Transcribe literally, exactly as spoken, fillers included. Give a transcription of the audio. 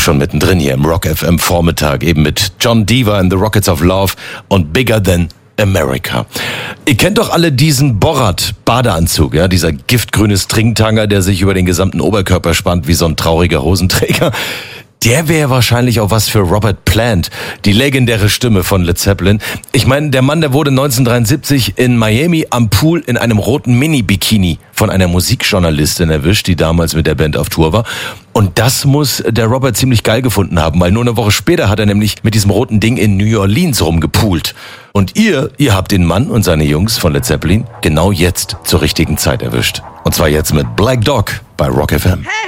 schon mittendrin hier im Rock F M Vormittag, eben mit John Deaver and the Rockets of Love und Bigger Than America. Ihr kennt doch alle diesen Borat-Badeanzug, ja, dieser giftgrüne Stringtanger, der sich über den gesamten Oberkörper spannt wie so ein trauriger Hosenträger. Der wäre wahrscheinlich auch was für Robert Plant, die legendäre Stimme von Led Zeppelin. Ich meine, der Mann, der wurde neunzehnhundertdreiundsiebzig in Miami am Pool in einem roten Mini-Bikini von einer Musikjournalistin erwischt, die damals mit der Band auf Tour war. Und das muss der Robert ziemlich geil gefunden haben, weil nur eine Woche später hat er nämlich mit diesem roten Ding in New Orleans rumgepoolt. Und ihr, ihr habt den Mann und seine Jungs von Led Zeppelin genau jetzt zur richtigen Zeit erwischt. Und zwar jetzt mit Black Dog bei Rock F M. Hey!